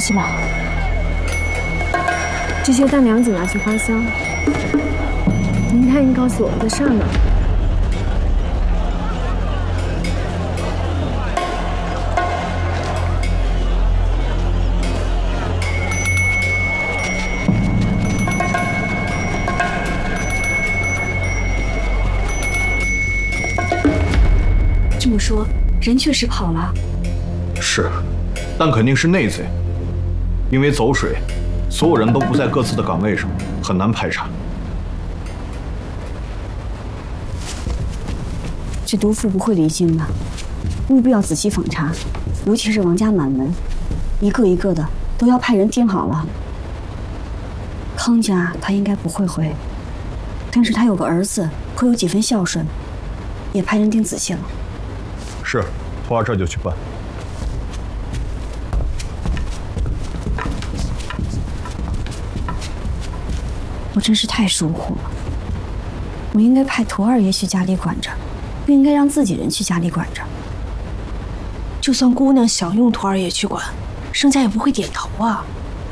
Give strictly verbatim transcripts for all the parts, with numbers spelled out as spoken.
西吧。这些蛋娘子拿去花香。您太应告诉我们的事儿呢。 这么说，人确实跑了。 是，但肯定是内贼，因为走水，所有人都不在各自的岗位上，很难排查。 这毒妇不会离京的，务必要仔细访查，尤其是王家满门，一个一个的都要派人盯好了。康家他应该不会回，但是他有个儿子，会有几分孝顺，也派人盯仔细了。 是，徒儿这就去办。 我真是太疏忽了，我应该派徒二爷去家里管着，不应该让自己人去家里管着。 就算姑娘想用徒二爷去管，盛家也不会点头啊。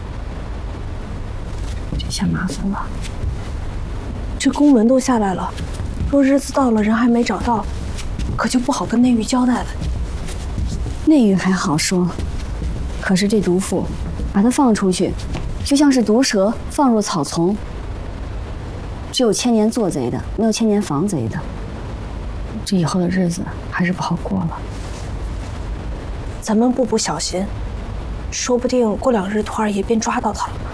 这下麻烦了， 这公文都下来了，若日子到了人还没找到，可就不好跟内狱交代了。 内狱还好说，可是这毒妇，把她放出去，就像是毒蛇放入草丛。只有千年做贼的，没有千年防贼的。这以后的日子还是不好过了。 咱们步步小心，说不定过两日徒二爷便抓到他了。